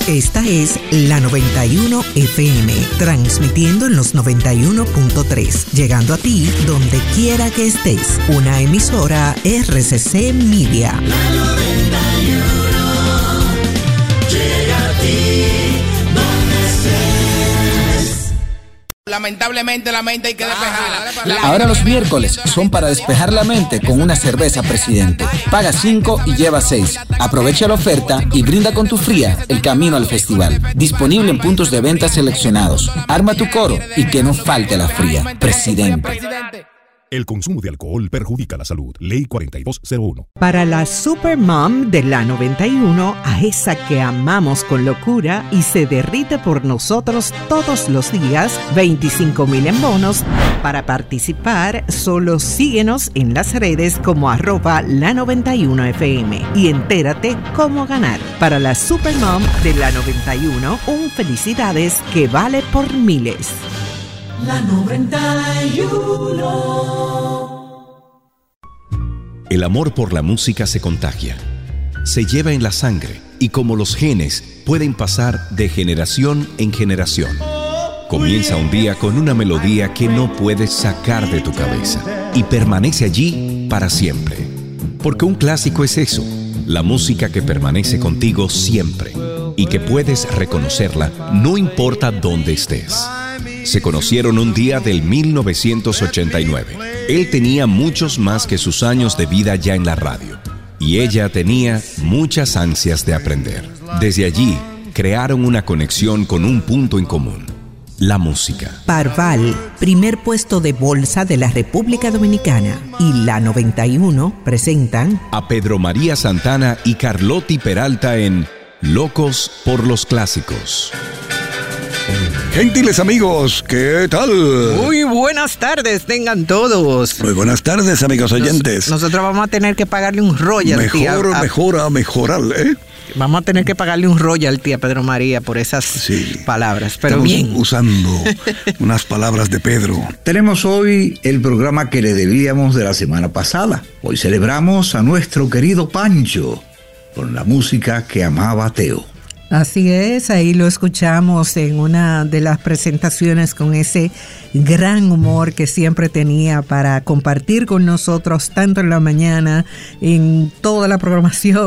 Esta es la 91 FM, transmitiendo en los 91.3, llegando a ti donde quiera que estés. Una emisora RCC Media. La 91 llega a ti donde estés. Lamentablemente la mente hay que despejarla. Ahora los miércoles son para despejar la mente con una cerveza Presidente. Paga 5 y lleva 6. Aprovecha la oferta y brinda con tu fría el camino al festival. Disponible en puntos de venta seleccionados. Arma tu coro y que no falte la fría. Presidente. El consumo de alcohol perjudica la salud. Ley 4201. Para la Supermom de la 91, a esa que amamos con locura y se derrite por nosotros todos los días, 25,000 en bonos. Para participar, solo síguenos en las redes como @la91fm y entérate cómo ganar. Para la Supermom de la 91, un felicidades que vale por miles. La 91. El amor por la música se contagia, se lleva en la sangre y como los genes pueden pasar de generación en generación. Comienza un día con una melodía que no puedes sacar de tu cabeza y permanece allí para siempre. Porque un clásico es eso, la música que permanece contigo siempre y que puedes reconocerla no importa dónde estés. Se conocieron un día del 1989. Él tenía muchos más que sus años de vida ya en la radio. Y ella tenía muchas ansias de aprender. Desde allí, crearon una conexión con un punto en común: la música. Parval, primer puesto de bolsa de la República Dominicana, y la 91 presentan a Pedro María Santana y Carlotti Peralta en Locos por los Clásicos. Gentiles amigos, ¿qué tal? Muy buenas tardes, tengan todos. Muy buenas tardes, amigos oyentes. Nosotros vamos a tener que pagarle un royalty. Mejorar, ¿eh? Vamos a tener que pagarle un royalty a Pedro María por esas palabras, pero estamos bien. Usando unas palabras de Pedro. Tenemos hoy el programa que le debíamos de la semana pasada. Hoy celebramos a nuestro querido Pancho con la música que amaba Teo. Así es, ahí lo escuchamos en una de las presentaciones con ese gran humor que siempre tenía para compartir con nosotros, tanto en la mañana, en toda la programación